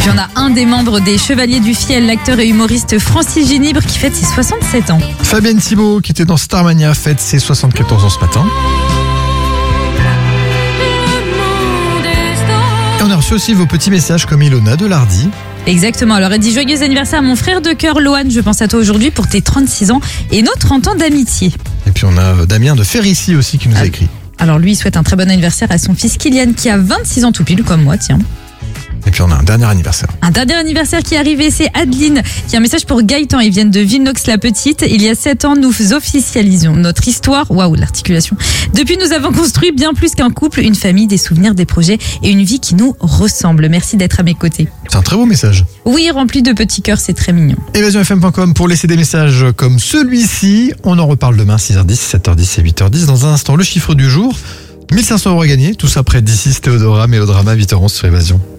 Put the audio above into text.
puis on a un des membres des Chevaliers du Fiel, l'acteur et humoriste Francis Ginibre qui fête ses 67 ans. Fabienne Thibault, qui était dans Starmania, fête ses 74 ans ce matin. Et on a reçu aussi vos petits messages comme Ilona de Lardy. Exactement, alors elle dit joyeux anniversaire à mon frère de cœur Loane, je pense à toi aujourd'hui pour tes 36 ans et nos 30 ans d'amitié. Et puis on a Damien de Ferricy aussi qui nous a écrit. Alors lui il souhaite un très bon anniversaire à son fils Kylian qui a 26 ans tout pile comme moi, tiens. Et puis on a un dernier anniversaire. Un dernier anniversaire qui est arrivé, c'est Adeline qui a un message pour Gaëtan. Ils viennent de Villenox-la-Petite. Il y a 7 ans, nous officialisons notre histoire. Waouh, l'articulation. Depuis, nous avons construit bien plus qu'un couple, une famille, des souvenirs, des projets et une vie qui nous ressemble. Merci d'être à mes côtés. C'est un très beau message. Oui, rempli de petits cœurs, c'est très mignon. Evasionfm.com pour laisser des messages comme celui-ci. On en reparle demain, 6h10, 7h10 et 8h10. Dans un instant, le chiffre du jour. 1500 € à gagner. Tout ça près d'ici, Théodora, Mélodrama, 8h11 sur Évasion.